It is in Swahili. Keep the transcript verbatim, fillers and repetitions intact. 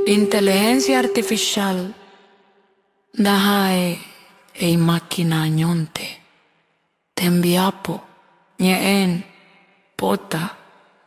Inteligencia artificial dahae ei makina nyonte. Tembiapo, nyeen, pota,